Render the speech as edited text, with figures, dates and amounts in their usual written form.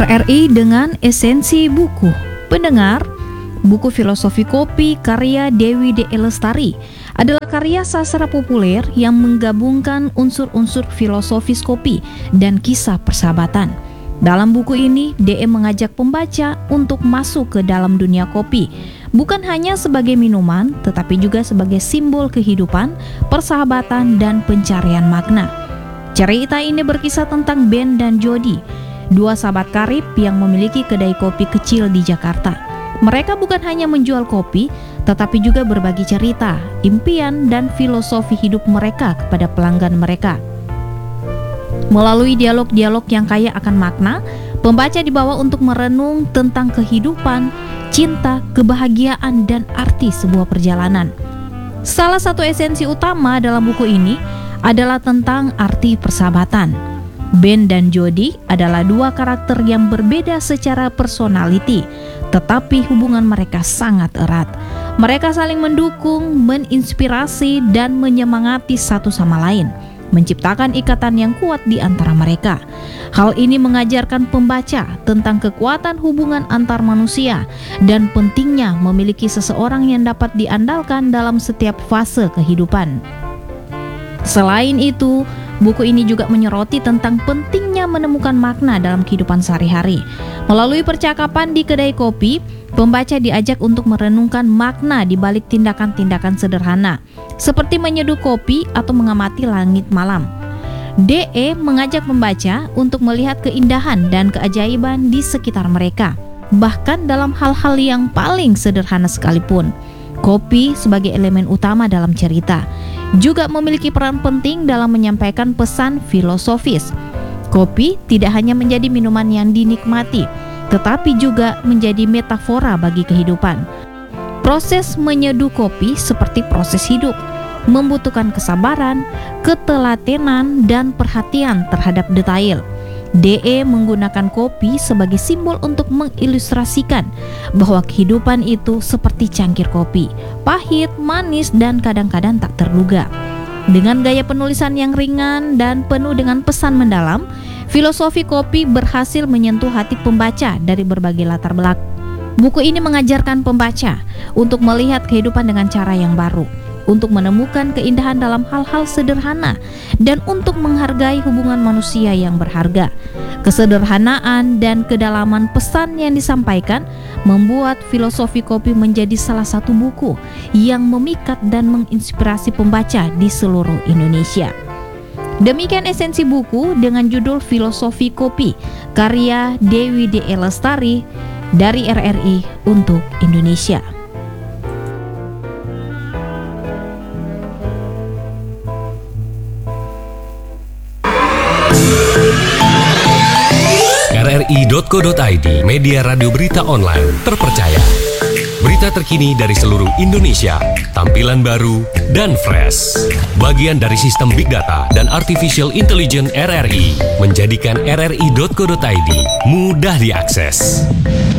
RRI dengan esensi buku. Pendengar, buku Filosofi Kopi karya Dewi D. E. Lestari adalah karya sastra populer yang menggabungkan unsur-unsur filosofis kopi dan kisah persahabatan. Dalam buku ini, DE mengajak pembaca untuk masuk ke dalam dunia kopi, bukan hanya sebagai minuman, tetapi juga sebagai simbol kehidupan, persahabatan, dan pencarian makna. Cerita ini berkisah tentang Ben dan Jody, dua sahabat karib yang memiliki kedai kopi kecil di Jakarta. Mereka bukan hanya menjual kopi, tetapi juga berbagi cerita, impian, dan filosofi hidup mereka kepada pelanggan mereka. Melalui dialog-dialog yang kaya akan makna, pembaca dibawa untuk merenung tentang kehidupan, cinta, kebahagiaan, dan arti sebuah perjalanan. Salah satu esensi utama dalam buku ini adalah tentang arti persahabatan. Ben dan Jody adalah dua karakter yang berbeda secara personality, tetapi hubungan mereka sangat erat. Mereka saling mendukung, menginspirasi, dan menyemangati satu sama lain, menciptakan ikatan yang kuat di antara mereka. Hal ini mengajarkan pembaca tentang kekuatan hubungan antar manusia dan pentingnya memiliki seseorang yang dapat diandalkan dalam setiap fase kehidupan. Selain itu, buku ini juga menyoroti tentang pentingnya menemukan makna dalam kehidupan sehari-hari. Melalui percakapan di kedai kopi, pembaca diajak untuk merenungkan makna di balik tindakan-tindakan sederhana, seperti menyeduh kopi atau mengamati langit malam. DE mengajak pembaca untuk melihat keindahan dan keajaiban di sekitar mereka, bahkan dalam hal-hal yang paling sederhana sekalipun. Kopi sebagai elemen utama dalam cerita juga memiliki peran penting dalam menyampaikan pesan filosofis. Kopi tidak hanya menjadi minuman yang dinikmati, tetapi juga menjadi metafora bagi kehidupan. Proses menyeduh kopi seperti proses hidup, membutuhkan kesabaran, ketelatenan, dan perhatian terhadap detail. DE menggunakan kopi sebagai simbol untuk mengilustrasikan bahwa kehidupan itu seperti cangkir kopi, pahit, manis, dan kadang-kadang tak terduga. Dengan gaya penulisan yang ringan dan penuh dengan pesan mendalam, filosofi kopi berhasil menyentuh hati pembaca dari berbagai latar belakang. Buku ini mengajarkan pembaca untuk melihat kehidupan dengan cara yang baru, untuk menemukan keindahan dalam hal-hal sederhana, dan untuk menghargai hubungan manusia yang berharga. Kesederhanaan dan kedalaman pesan yang disampaikan membuat filosofi kopi menjadi salah satu buku yang memikat dan menginspirasi pembaca di seluruh Indonesia. Demikian esensi buku dengan judul Filosofi Kopi karya Dewi D. E. Lestari dari RRI untuk Indonesia. RRI.co.id, media radio berita online terpercaya. Berita terkini dari seluruh Indonesia, tampilan baru dan fresh. Bagian dari sistem Big Data dan Artificial Intelligence RRI, menjadikan RRI.co.id mudah diakses.